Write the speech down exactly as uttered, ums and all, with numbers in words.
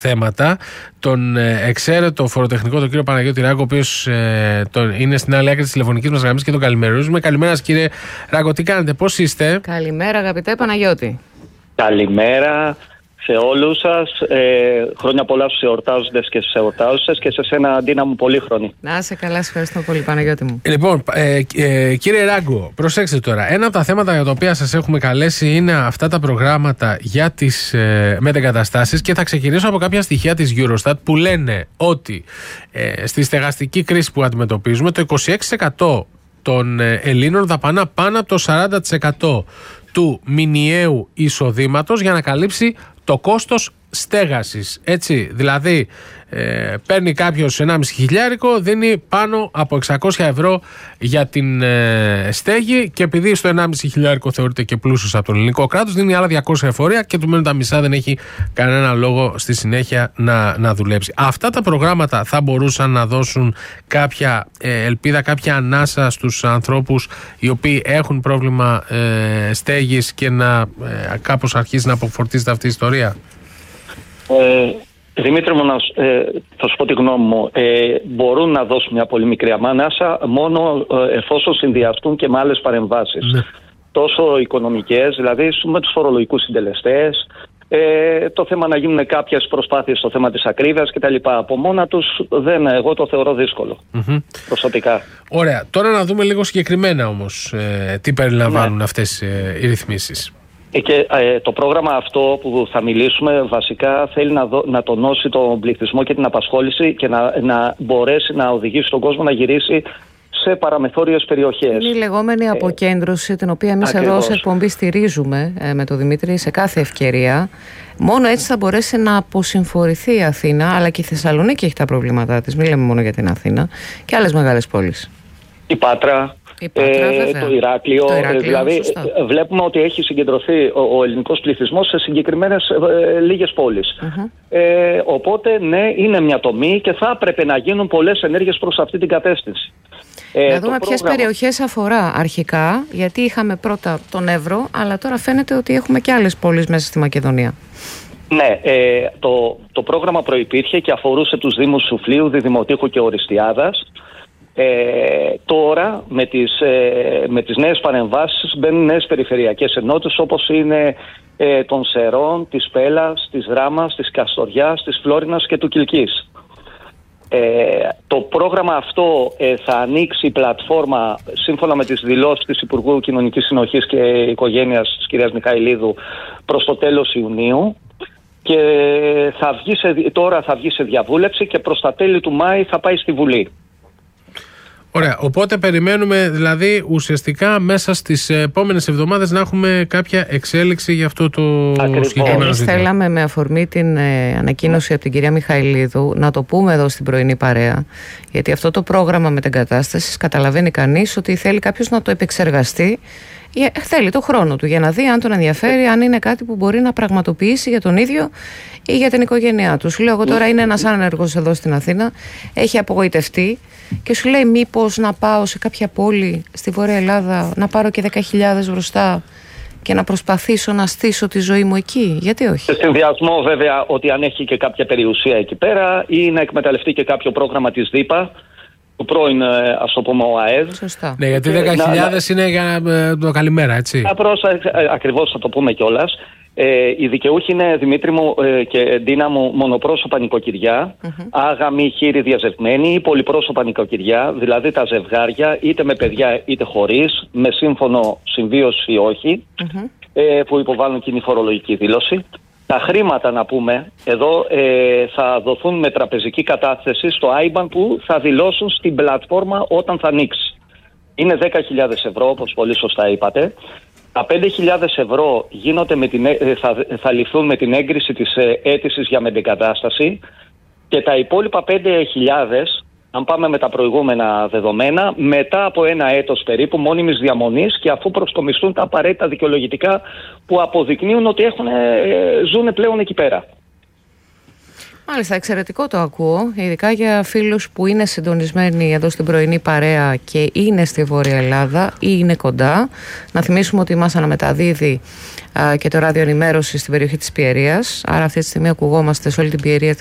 θέματα. Τον ε, εξαίρετο φοροτεχνικό, τον κύριο Παναγιώτη Ράγκο, ο οποίος ε, είναι στην άλλη άκρη της τηλεφωνικής μας γραμμής και τον καλημερίζουμε. Καλημέρα σας, κύριε Ράγκο, τι κάνετε, πώς είστε? Καλημέρα, αγαπητέ Παναγιώτη. Καλημέρα σε όλους σας. Ε, χρόνια πολλά στους εορτάζοντες και στους εορτάζουσες και σε σένα, Αντίνα μου, πολύχρονη. Να είσαι καλά, σε ευχαριστώ πολύ, Παναγιώτη μου. Λοιπόν, ε, ε, κύριε Ράγκο, προσέξτε τώρα. Ένα από τα θέματα για τα οποία σας έχουμε καλέσει είναι αυτά τα προγράμματα για τις ε, μετεγκαταστάσεις, και θα ξεκινήσω από κάποια στοιχεία της Eurostat που λένε ότι ε, στη στεγαστική κρίση που αντιμετωπίζουμε, το είκοσι έξι τοις εκατό των Ελλήνων δαπανά πάνω από το σαράντα τοις εκατό του μηνιαίου εισοδήματος για να καλύψει το κόστος στέγασης. Έτσι, δηλαδή ε, παίρνει κάποιος ενάμιση χιλιάρικο, δίνει πάνω από εξακόσια ευρώ για την ε, στέγη, και επειδή στο ενάμιση χιλιάρικο θεωρείται και πλούσιος από τον ελληνικό κράτος, δίνει άλλα διακόσια εφορία και του μένουν τα μισά, δεν έχει κανένα λόγο στη συνέχεια να, να δουλέψει. Αυτά τα προγράμματα θα μπορούσαν να δώσουν κάποια ε, ελπίδα, κάποια ανάσα στους ανθρώπους οι οποίοι έχουν πρόβλημα ε, στέγης και να ε, κάπως αρχίσει να αποφορτίζεται αυτή η ιστορία. Ε, Δημήτρη μου, να, ε, θα σου πω τη γνώμη μου. Ε, μπορούν να δώσουν μια πολύ μικρή ανάσα μόνο ε, εφόσον συνδυαστούν και με άλλες παρεμβάσεις. Ναι. Τόσο οικονομικές, δηλαδή με τους φορολογικούς συντελεστές, ε, το θέμα να γίνουν κάποιες προσπάθειες στο θέμα της ακρίβειας κτλ. Από μόνα τους δεν, εγώ το θεωρώ δύσκολο. Mm-hmm. Προσωπικά. Ωραία. Τώρα να δούμε λίγο συγκεκριμένα όμως ε, τι περιλαμβάνουν ναι. αυτές ε, οι ρυθμίσεις. Και ε, το πρόγραμμα αυτό που θα μιλήσουμε βασικά θέλει να, δω, να τονώσει τον πληθυσμό και την απασχόληση και να, να μπορέσει να οδηγήσει τον κόσμο να γυρίσει σε παραμεθόριες περιοχές. Είναι η λεγόμενη αποκέντρωση, την οποία εμείς εδώ ως εκπομπή στηρίζουμε ε, με τον Δημήτρη σε κάθε ευκαιρία. Μόνο έτσι θα μπορέσει να αποσυμφορηθεί η Αθήνα, αλλά και η Θεσσαλονίκη έχει τα προβλήματά της. Μην λέμε μόνο για την Αθήνα, και άλλες μεγάλες πόλεις. Η Πάτρα. Πάτρα, ε, το Ηράκλειο, το Ηράκλειο δηλαδή σωστά. Βλέπουμε ότι έχει συγκεντρωθεί ο, ο ελληνικός πληθυσμός σε συγκεκριμένες ε, λίγες πόλεις. Uh-huh. Ε, οπότε ναι, είναι μια τομή και θα έπρεπε να γίνουν πολλές ενέργειες προς αυτή την κατεύθυνση. Ε, να δούμε ποιες πρόγραμμα... περιοχές αφορά αρχικά, γιατί είχαμε πρώτα τον Εύρο, αλλά τώρα φαίνεται ότι έχουμε και άλλες πόλεις μέσα στη Μακεδονία. Ναι, ε, το, το πρόγραμμα προϋπήρχε και αφορούσε τους δήμους Σουφλίου, Διδημοτήχου και Οριστιάδας. Ε, τώρα με τις, ε, με τις νέες παρεμβάσεις μπαίνουν νέες περιφερειακές ενότητες, όπως είναι ε, των Σερών, της Πέλας, της Ράμας, της Καστοριάς, της Φλόρινας και του Κιλκής. Ε, το πρόγραμμα αυτό ε, θα ανοίξει πλατφόρμα σύμφωνα με τις δηλώσεις της Υπουργού Κοινωνικής Συνοχής και Οικογένειας της κυρίας Μιχαηλίδου προς το τέλος Ιουνίου, και θα βγει σε, τώρα θα βγει σε διαβούλευση και προς τα τέλη του Μάη θα πάει στη Βουλή. Ωραία, οπότε περιμένουμε δηλαδή ουσιαστικά μέσα στις επόμενες εβδομάδες να έχουμε κάποια εξέλιξη για αυτό το Ακριβώς. συγκεκριμένο Εμείς ζήτημα. θέλαμε με αφορμή την ε, ανακοίνωση από την κυρία Μιχαηλίδου να το πούμε εδώ στην πρωινή παρέα, γιατί αυτό το πρόγραμμα μετεγκατάστασης καταλαβαίνει κανείς ότι θέλει κάποιος να το επεξεργαστεί, θέλει το χρόνο του για να δει αν τον ενδιαφέρει, αν είναι κάτι που μπορεί να πραγματοποιήσει για τον ίδιο ή για την οικογένειά του. Σου λέω εγώ τώρα, είναι ένας άνεργος εδώ στην Αθήνα, έχει απογοητευτεί και σου λέει μήπως να πάω σε κάποια πόλη στη Βόρεια Ελλάδα, να πάρω και δέκα χιλιάδες μπροστά και να προσπαθήσω να στήσω τη ζωή μου εκεί. Γιατί όχι? Σε συνδυασμό βέβαια ότι αν έχει και κάποια περιουσία εκεί πέρα, ή να εκμεταλλευτεί και κάποιο πρόγραμμα της ΔΥΠΑ, του πρώην, ας το πούμε, ο ΑΕΔ. Σωστά. Ναι, γιατί δέκα χιλιάδες είναι για το καλημέρα, έτσι. Απλώς, ακριβώς θα το πούμε κιόλας. Ε, οι δικαιούχοι είναι, Δημήτρη μου ε, και Ντίνα μου, μονοπρόσωπα νοικοκυριά, mm-hmm. άγαμοι, χείροι διαζευμένοι, ή πολυπρόσωπα νοικοκυριά, δηλαδή τα ζευγάρια, είτε με παιδιά είτε χωρίς, με σύμφωνο συμβίωση ή όχι, mm-hmm. ε, που υποβάλλουν κοινή φορολογική δήλωση. Τα χρήματα, να πούμε, εδώ ε, θα δοθούν με τραπεζική κατάθεση στο άιμπαν που θα δηλώσουν στην πλατφόρμα όταν θα ανοίξει. Είναι δέκα χιλιάδες ευρώ, όπως πολύ σωστά είπατε. Τα πέντε χιλιάδες ευρώ γίνονται με την, θα, θα ληφθούν με την έγκριση της αίτησης για μετεγκατάσταση, και τα υπόλοιπα πέντε χιλιάδες, αν πάμε με τα προηγούμενα δεδομένα, μετά από ένα έτος περίπου μόνιμης διαμονής και αφού προσκομιστούν τα απαραίτητα δικαιολογητικά που αποδεικνύουν ότι έχουν, ζουν πλέον εκεί πέρα. Μάλιστα, εξαιρετικό το ακούω, ειδικά για φίλους που είναι συντονισμένοι εδώ στην πρωινή παρέα και είναι στη Βόρεια Ελλάδα ή είναι κοντά. Να θυμίσουμε ότι μας αναμεταδίδει α, και το ράδιο ενημέρωση στην περιοχή της Πιερίας, άρα αυτή τη στιγμή ακουγόμαστε σε όλη την Πιερία,